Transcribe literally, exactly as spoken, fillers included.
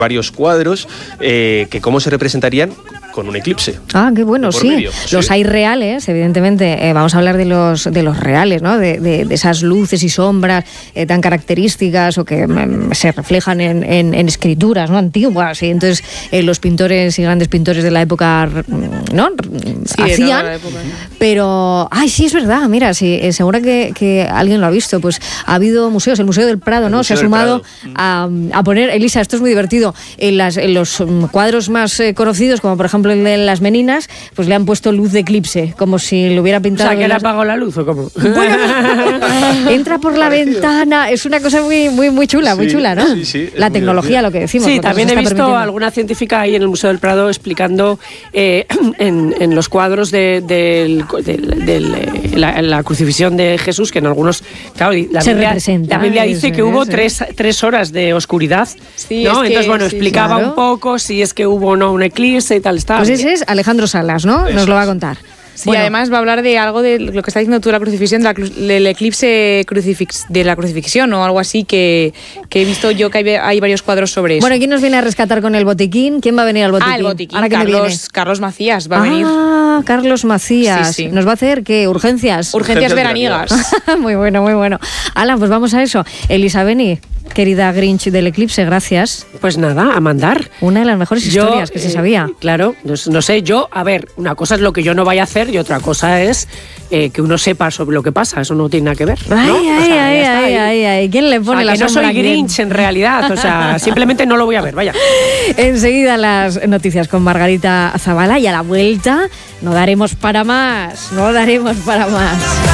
varios cuadros eh, que cómo se representarían con un eclipse. Ah, qué bueno, sí. Medio. Los sí. hay reales, evidentemente. Eh, vamos a hablar de los de los reales, ¿no? De, de, de esas luces y sombras eh, tan características o que mm, se reflejan en, en, en escrituras, ¿no? Antiguas. Y entonces eh, los pintores y grandes pintores de la época, ¿no? Sí, hacían. La época, ¿no? Pero, ay, sí, es verdad. Mira, sí, eh, seguro que, que alguien lo ha visto. Pues ha habido museos, el Museo del Prado, ¿no? Se ha sumado a, a poner, Elisa, esto es muy divertido, en, las, en los um, cuadros más eh, conocidos, como por ejemplo el de las Meninas, pues le han puesto luz de eclipse, como si lo hubiera pintado. O sea, que le las... ha apagado la luz, ¿o cómo? Bueno, entra por la Parecido. ventana, es una cosa muy muy muy chula, sí, muy chula, ¿no? Sí, sí, la tecnología, divertido. Lo que decimos. Sí, también he visto alguna científica ahí en el Museo del Prado explicando eh, en, en los cuadros de, de, de, de, de la, la crucifixión de Jesús, que en algunos, claro, la Se Biblia, representa, la Biblia dice eso, que hubo eso. tres, tres horas de oscuridad, sí, ¿no? Es que, Entonces, bueno, sí, explicaba claro. un poco si es que hubo o no un eclipse y tal. Estaba pues bien. ese es Alejandro Salas, ¿no? Nos lo va a contar. Sí, bueno. Además va a hablar de algo de lo que está diciendo tú, la crucifixión, de la, del eclipse crucifix, de la crucifixión o algo así, que, que he visto yo que hay, hay varios cuadros sobre eso. Bueno, ¿quién nos viene a rescatar con el botiquín? ¿Quién va a venir al botiquín? Ah, el botiquín, ¿Ahora Carlos, Carlos Macías va a ah, venir. Ah, Carlos Macías. Sí, sí. ¿Nos va a hacer qué? ¿Urgencias? Urgencias, Urgencias veraniegas. Muy bueno, muy bueno. Alan, pues vamos a eso. Elisa Beni, querida Grinch del eclipse, gracias. Pues nada, a mandar. Una de las mejores yo, historias que eh, se sabía. Claro, no, no sé, yo, a ver, una cosa es lo que yo no vaya a hacer y otra cosa es eh, que uno sepa sobre lo que pasa, eso no tiene nada que ver, ¿no? Ay, O ay, sea, ay, ya está, ay, y- ay, ay. ¿Quién le o pone sea, la que no sombra soy a quién? Grinch en realidad, o sea, simplemente no lo voy a ver, vaya. Enseguida las noticias con Margarita Zavala y a la vuelta no daremos para más, no daremos para más.